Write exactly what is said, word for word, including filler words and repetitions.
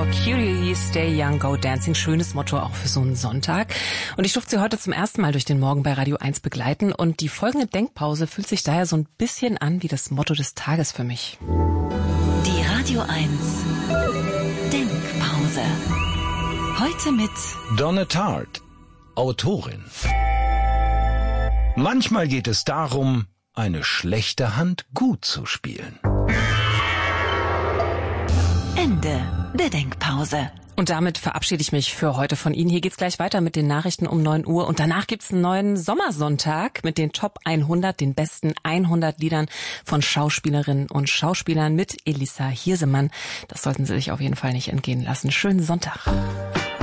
Cutie, Stay Young, Go Dancing. Schönes Motto auch für so einen Sonntag. Und ich durfte Sie heute zum ersten Mal durch den Morgen bei Radio eins begleiten. Und die folgende Denkpause fühlt sich daher so ein bisschen an wie das Motto des Tages für mich. Die Radio eins Denkpause. Heute mit Donna Tartt, Autorin. Manchmal geht es darum, eine schlechte Hand gut zu spielen. Ende der Denkpause. Und damit verabschiede ich mich für heute von Ihnen. Hier geht's gleich weiter mit den Nachrichten um neun Uhr. Und danach gibt's einen neuen Sommersonntag mit den Top hundert, den besten hundert Liedern von Schauspielerinnen und Schauspielern mit Elissa Hirsemann. Das sollten Sie sich auf jeden Fall nicht entgehen lassen. Schönen Sonntag.